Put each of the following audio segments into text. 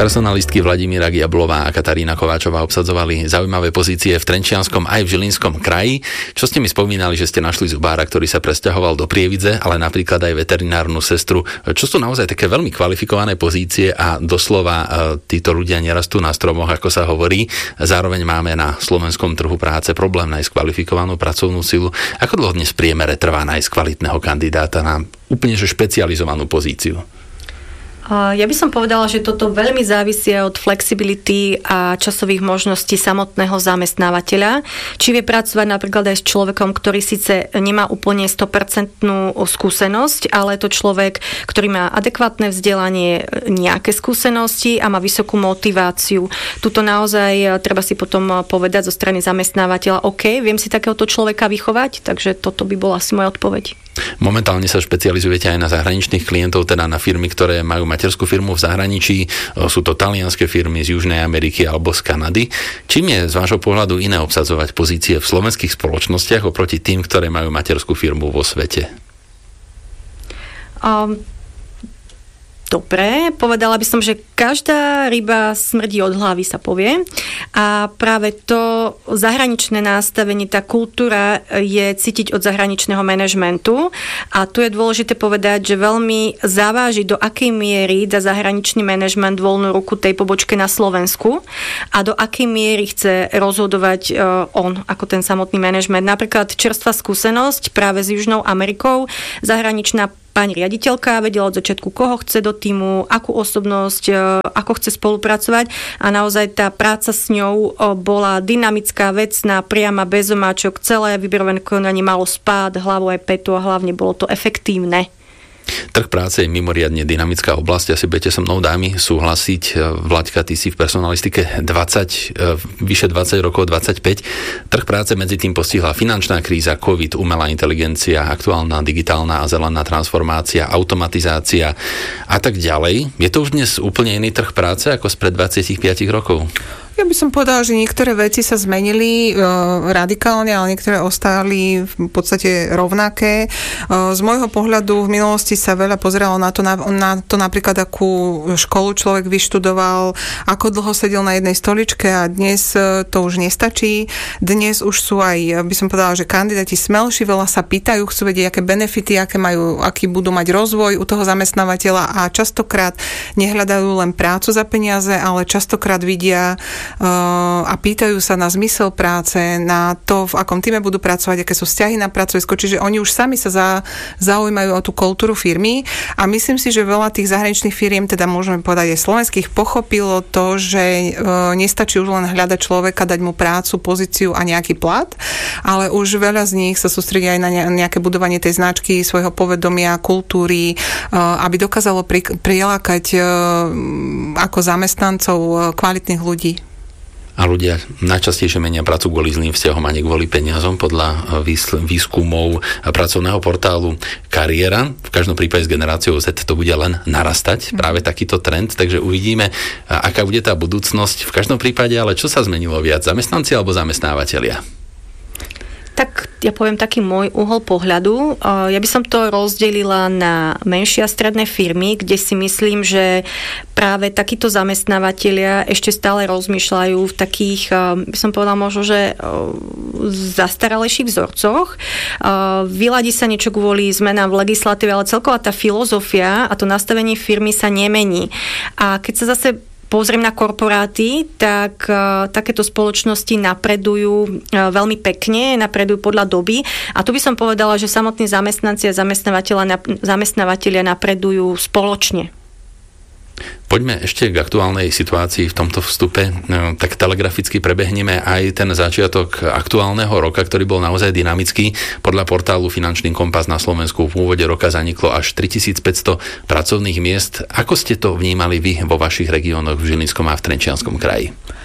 Personalistky Vladimíra Giablová a Katarína Kováčová obsadzovali zaujímavé pozície v Trenčianskom aj v Žilinskom kraji. Čo ste mi spomínali, že ste našli zubára, ktorý sa presťahoval do Prievidze, ale napríklad aj veterinárnu sestru, čo sú naozaj také veľmi kvalifikované pozície a doslova títo ľudia nerastú na stromoch, ako sa hovorí. Zároveň máme na slovenskom trhu práce problém nájsť kvalifikovanú pracovnú silu. Ako dlho dnes v priemere trvá nájsť kvalitného kandidáta na úplne že špecializovanú pozíciu? Ja by som povedala, že toto veľmi závisí od flexibility a časových možností samotného zamestnávateľa. Či vie pracovať napríklad aj s človekom, ktorý síce nemá úplne 100% skúsenosť, ale je to človek, ktorý má adekvátne vzdelanie, nejaké skúsenosti a má vysokú motiváciu. Tuto naozaj treba si potom povedať zo strany zamestnávateľa, OK, viem si takéhoto človeka vychovať, takže toto by bola asi moja odpoveď. Momentálne sa špecializujete aj na zahraničných klientov, teda na firmy, ktoré majú materskú firmu v zahraničí. Sú to talianske firmy z Južnej Ameriky alebo z Kanady. Čím je z vášho pohľadu iné obsadzovať pozície v slovenských spoločnostiach oproti tým, ktoré majú materskú firmu vo svete? Dobre, povedala by som, že každá ryba smrdí od hlavy, sa povie. A práve to zahraničné nastavenie, tá kultúra je cítiť od zahraničného manažmentu. A tu je dôležité povedať, že veľmi závaží, do akej miery dá zahraničný manažment voľnú ruku tej pobočke na Slovensku a do akej miery chce rozhodovať on, ako ten samotný manažment. Napríklad čerstvá skúsenosť práve s Južnou Amerikou, zahraničná pani riaditeľka vedela od začiatku, koho chce do týmu, akú osobnosť, ako chce spolupracovať a naozaj tá práca s ňou bola dynamická, vecná, priama, bez omáčok, celé výberové konanie malo spád, hlavu aj petu a hlavne bolo to efektívne. Trh práce je mimoriadne dynamická oblasť, asi budete so mnou dámy súhlasiť. Vlaďka, ty si v personalistike vyše 20 rokov, 25. Trh práce medzi tým postihla finančná kríza, COVID, umelá inteligencia, aktuálna digitálna a zelená transformácia, automatizácia a tak ďalej. Je to už dnes úplne iný trh práce ako spred 25 rokov? Ja by som povedala, že niektoré veci sa zmenili radikálne, ale niektoré ostali v podstate rovnaké. Z môjho pohľadu v minulosti sa veľa pozeralo na to napríklad, akú školu človek vyštudoval, ako dlho sedel na jednej stoličke a dnes to už nestačí. Dnes už sú aj, by som povedala, že kandidáti smelší, veľa sa pýtajú, chcú vedieť, aké benefity, aký budú mať rozvoj u toho zamestnávateľa a častokrát nehľadajú len prácu za peniaze, ale častokrát vidia a pýtajú sa na zmysel práce, na to, v akom týme budú pracovať, aké sú vzťahy na pracovisku, čiže oni už sami sa zaujímajú o tú kultúru firmy a myslím si, že veľa tých zahraničných firiem, teda môžeme povedať aj slovenských, pochopilo to, že nestačí už len hľadať človeka, dať mu prácu, pozíciu a nejaký plat, ale už veľa z nich sa sústredí aj na nejaké budovanie tej značky, svojho povedomia, kultúry, aby dokázalo prilákať ako zamestnancov kvalitných ľudí. A ľudia najčastejšie menia prácu kvôli zlým vzťahom a nie kvôli peniazom podľa výskumov pracovného portálu Kariéra. V každom prípade s generáciou Z to bude len narastať, práve takýto trend, takže uvidíme, aká bude tá budúcnosť. V každom prípade, ale čo sa zmenilo viac, zamestnanci alebo zamestnávateľia? Tak ja poviem taký môj uhol pohľadu. Ja by som to rozdelila na menšie a stredné firmy, kde si myslím, že práve takíto zamestnávateľia ešte stále rozmýšľajú v takých, by som povedala možno, že zastaralejších vzorcoch. Vyladí sa niečo kvôli zmenám v legislatíve, ale celková tá filozofia a to nastavenie firmy sa nemení. A keď sa zase pozriem na korporáty, tak takéto spoločnosti napredujú veľmi pekne, napredujú podľa doby. A tu by som povedala, že samotní zamestnanci a zamestnávateľia napredujú spoločne. Poďme ešte k aktuálnej situácii v tomto vstupe. Tak telegraficky prebehneme aj ten začiatok aktuálneho roka, ktorý bol naozaj dynamický. Podľa portálu Finančný kompas na Slovensku v úvode roka zaniklo až 3500 pracovných miest. Ako ste to vnímali vy vo vašich regiónoch v Žilinskom a v Trenčianskom kraji?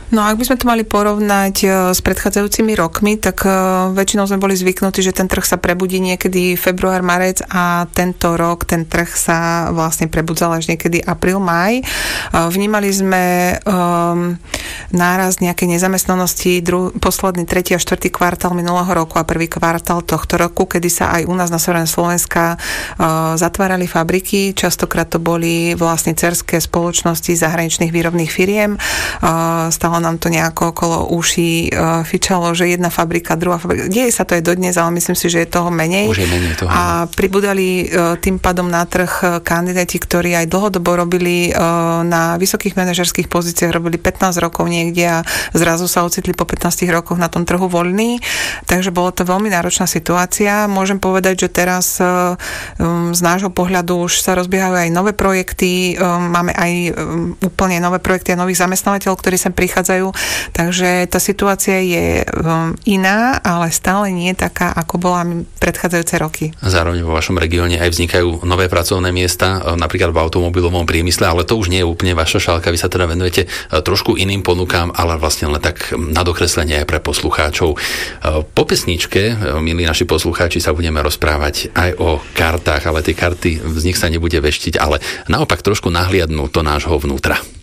No ak by sme to mali porovnať s predchádzajúcimi rokmi, tak väčšinou sme boli zvyknutí, že ten trh sa prebudí niekedy február, marec a tento rok ten trh sa vlastne prebudzal až niekedy apríl, máj. Vnímali sme nárast nejakej nezamestnanosti posledný 3. a 4. kvartál minulého roku a 1. kvartál tohto roku, kedy sa aj u nás na severe Slovenska zatvárali fabriky. Častokrát to boli vlastne dcerské spoločnosti zahraničných výrobných firiem. Stalo nám to nejako okolo uší fičalo, že jedna fabrika, druhá fabrika. Deje sa to aj dodnes, ale myslím si, že je toho menej. Už je menej toho. A pribudali tým pádom na trh kandidáti, ktorí aj dlhodobo robili na vysokých manažerských pozíciách, robili 15 rokov niekde a zrazu sa ocitli po 15 rokoch na tom trhu voľní. Takže bolo to veľmi náročná situácia. Môžem povedať, že teraz z nášho pohľadu už sa rozbiehajú aj nové projekty, máme aj úplne nové projekty a nových zamestnávateľov, ktorí sem prichádzajú. Takže tá situácia je iná, ale stále nie taká, ako bola predchádzajúce roky. Zároveň vo vašom regióne aj vznikajú nové pracovné miesta, napríklad v automobilovom priemysle, ale to už nie je úplne vaša šálka. Vy sa teda venujete trošku iným ponukám, ale vlastne len tak na dokreslenie aj pre poslucháčov. Po pesničke, milí naši poslucháči, sa budeme rozprávať aj o kartách, ale tie karty, z nich sa nebude veštiť, ale naopak trošku nahliadnú do nášho vnútra.